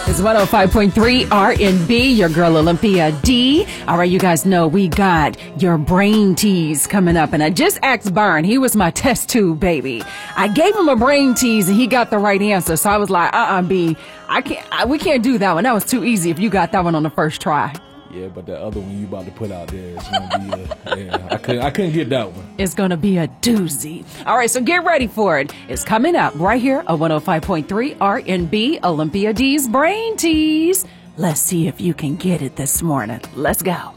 It's 105.3 R&B, your girl Olympia D. All right, you guys know we got your brain tease coming up. And I just asked Byron. He was my test tube baby. I gave him a brain tease and he got the right answer. So I was like, B, we can't do that one. That was too easy if you got that one on the first try. Yeah, but the other one you about to put out there is gonna be I couldn't get that one. It's gonna be a doozy. All right, so get ready for it. It's coming up right here on 105.3 R&B, Olympia D's Brain Tease. Let's see if you can get it this morning. Let's go.